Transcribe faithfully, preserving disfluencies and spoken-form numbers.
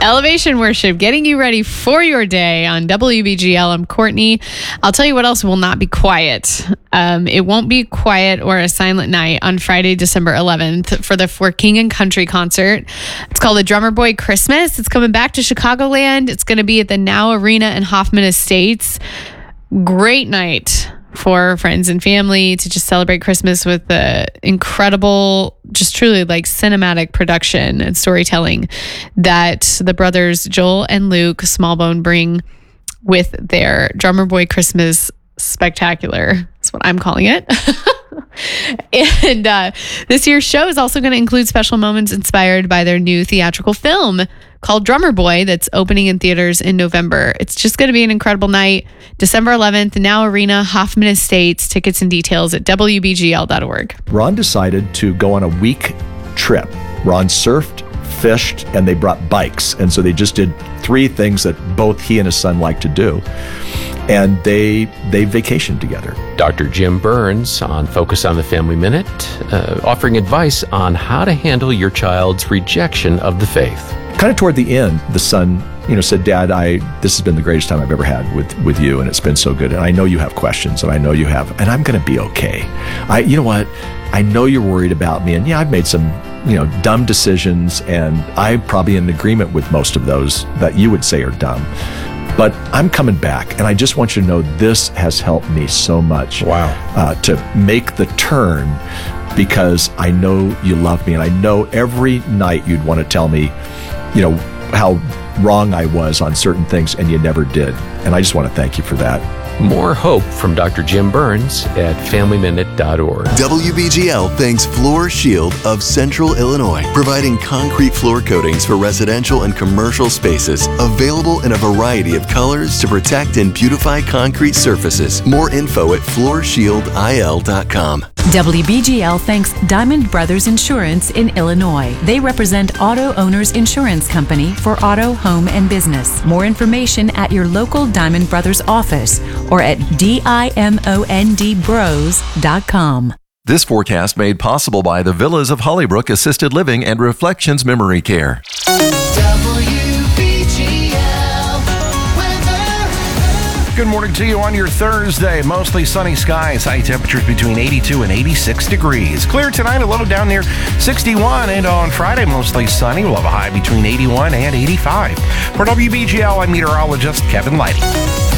Elevation Worship, getting you ready for your day on W B G L. I'm Courtney. I'll tell you what else will not be quiet. Um, it won't be quiet or a silent night on Friday, December eleventh for the For King and Country concert. It's called the Drummer Boy Christmas. It's coming back to Chicagoland. It's going to be at the Now Arena in Hoffman Estates. Great night for friends and family to just celebrate Christmas with the incredible, just truly like cinematic production and storytelling that the brothers Joel and Luke Smallbone bring with their Drummer Boy Christmas Spectacular. That's what I'm calling it. And uh, this year's show is also going to include special moments inspired by their new theatrical film called Drummer Boy that's opening in theaters in November. It's just going to be an incredible night. December eleventh, Now Arena, Hoffman Estates. Tickets and details at W B G L dot org. Ron decided to go on a week trip. Ron surfed, fished, and they brought bikes. And so they just did three things that both he and his son like to do. And they they vacationed together. Doctor Jim Burns on Focus on the Family Minute, uh, offering advice on how to handle your child's rejection of the faith. Kind of toward the end, the son, you know, said, "Dad, I this has been the greatest time I've ever had with with you, and it's been so good. And I know you have questions, and I know you have, and I'm going to be okay. I, you know what? I know you're worried about me, and yeah, I've made some, you know, dumb decisions, and I'm probably in agreement with most of those that you would say are dumb. But I'm coming back, and I just want you to know this has helped me so much. Wow. Uh, to make the turn, because I know you love me, and I know every night you'd want to tell me, you know, how wrong I was on certain things, and you never did. And I just want to thank you for that." More hope from Doctor Jim Burns at family minute dot org. W B G L thanks Floor Shield of Central Illinois, providing concrete floor coatings for residential and commercial spaces, available in a variety of colors to protect and beautify concrete surfaces. More info at floor shield I L dot com. W B G L thanks Diamond Brothers Insurance in Illinois. They represent Auto Owners Insurance Company for auto, home, and business. More information at your local Diamond Brothers office or at diamond bros dot com. This forecast made possible by the Villas of Hollybrook Assisted Living and Reflections Memory Care. Good morning to you on your Thursday. Mostly sunny skies. High temperatures between eighty-two and eighty-six degrees. Clear tonight, a low down near sixty-one. And on Friday, mostly sunny. We'll have a high between eighty-one and eighty-five. For W B G L, I'm meteorologist Kevin Lighty.